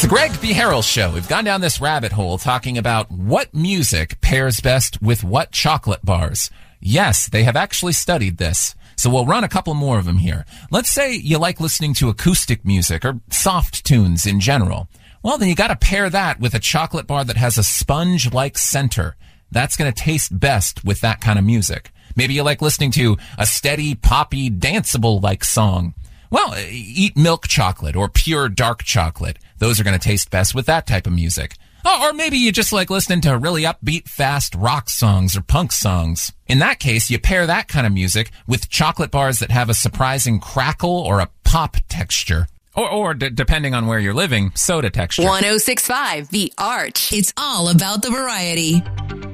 It's the Greg B. Harrell Show. We've gone down this rabbit hole talking about what music pairs best with what chocolate bars. Yes, they have actually studied this. So we'll run a couple more of them here. Let's say you like listening to acoustic music or soft tunes in general. Well, then you got to pair that with a chocolate bar that has a sponge-like center. That's going to taste best with that kind of music. Maybe you like listening to a steady, poppy, danceable-like song. Well, eat milk chocolate or pure dark chocolate. Those are going to taste best with that type of music. Oh, or maybe you just like listening to really upbeat, fast rock songs or punk songs. In that case, you pair that kind of music with chocolate bars that have a surprising crackle or a pop texture. Or depending on where you're living, soda texture. 106.5 The Arch. It's all about the variety.